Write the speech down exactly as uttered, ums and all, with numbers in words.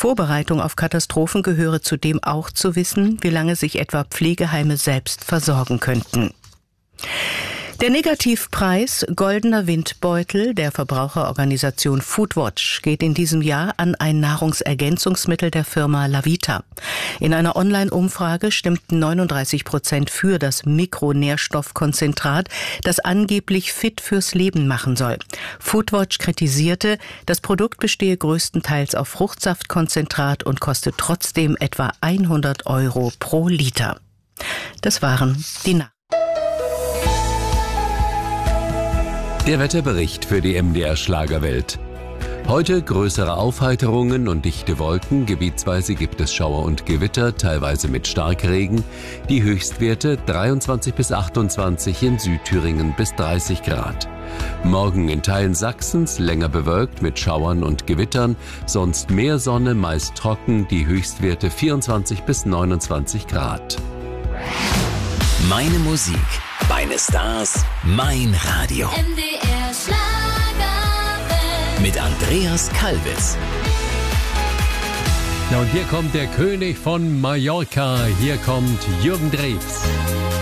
Vorbereitung auf Katastrophen gehöre zudem auch zu wissen, wie lange sich etwa Pflegeheime selbst versorgen könnten. Der Negativpreis Goldener Windbeutel der Verbraucherorganisation Foodwatch geht in diesem Jahr an ein Nahrungsergänzungsmittel der Firma Lavita. In einer Online-Umfrage stimmten neununddreißig Prozent für das Mikronährstoffkonzentrat, das angeblich fit fürs Leben machen soll. Foodwatch kritisierte, das Produkt bestehe größtenteils auf Fruchtsaftkonzentrat und koste trotzdem etwa hundert Euro pro Liter. Das waren die Nachrichten. Der Wetterbericht für die M D R Schlagerwelt. Heute größere Aufheiterungen und dichte Wolken. Gebietsweise gibt es Schauer und Gewitter, teilweise mit Starkregen. Die Höchstwerte dreiundzwanzig bis achtundzwanzig, in Südthüringen bis dreißig Grad. Morgen in Teilen Sachsens länger bewölkt mit Schauern und Gewittern, sonst mehr Sonne, meist trocken, die Höchstwerte vierundzwanzig bis neunundzwanzig Grad. Meine Musik, meine Stars, mein Radio. M D R Schlagerwelt. Mit Andreas Kalbitz. Ja, und hier kommt der König von Mallorca. Hier kommt Jürgen Drews.